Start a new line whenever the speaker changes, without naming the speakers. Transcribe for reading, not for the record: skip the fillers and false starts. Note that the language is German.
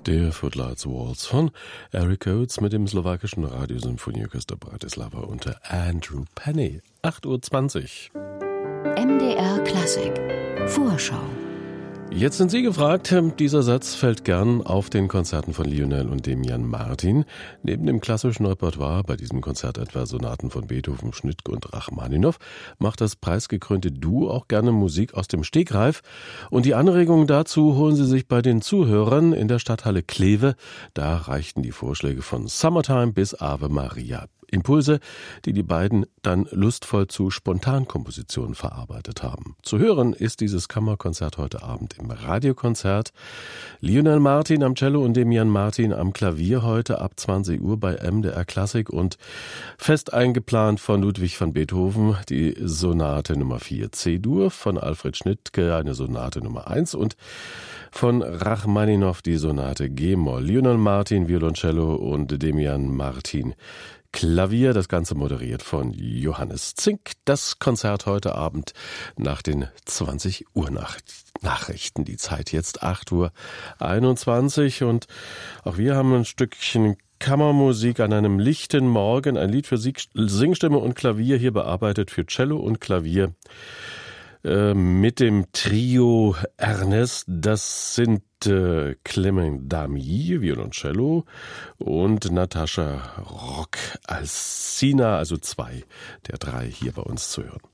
Der Footlights Waltz von Eric Coates mit dem slowakischen Radiosymphonieorchester Bratislava unter Andrew Penny. 8:20 Uhr.
MDR Klassik Vorschau.
Jetzt sind Sie gefragt. Dieser Satz fällt gern auf den Konzerten von Lionel und Demian Martin. Neben dem klassischen Repertoire, bei diesem Konzert etwa Sonaten von Beethoven, Schnittke und Rachmaninow, macht das preisgekrönte Duo auch gerne Musik aus dem Stegreif. Und die Anregungen dazu holen Sie sich bei den Zuhörern in der Stadthalle Kleve. Da reichten die Vorschläge von Summertime bis Ave Maria. Impulse, die die beiden dann lustvoll zu Spontankompositionen verarbeitet haben. Zu hören ist dieses Kammerkonzert heute Abend im Radiokonzert. Lionel Martin am Cello und Demian Martin am Klavier heute ab 20 Uhr bei MDR Klassik und fest eingeplant von Ludwig van Beethoven die Sonate Nummer 4 C-Dur, von Alfred Schnittke eine Sonate Nummer 1 und von Rachmaninow die Sonate G-Moll. Lionel Martin Violoncello und Demian Martin Klavier, das Ganze moderiert von Johannes Zink. Das Konzert heute Abend nach den 20 Uhr Nachrichten. Die Zeit jetzt 8:21 Uhr und auch wir haben ein Stückchen Kammermusik an einem lichten Morgen, ein Lied für Singstimme und Klavier, hier bearbeitet für Cello und Klavier mit dem Trio Ernest. Das sind Clement Damy, Violoncello, und Natascha Rock als Sina, also 2 der 3 hier bei uns zu hören.